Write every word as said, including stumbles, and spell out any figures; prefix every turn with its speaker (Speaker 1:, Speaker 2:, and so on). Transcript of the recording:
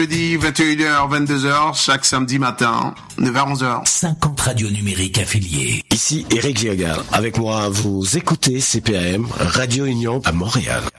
Speaker 1: Jeudi, vingt et une heures, vingt-deux heures, chaque samedi matin, neuf heures, onze heures.
Speaker 2: cinquante radios numériques affiliées.
Speaker 3: Ici Eric Giagal. Avec moi, vous écoutez C P A M, Radio Union à Montréal.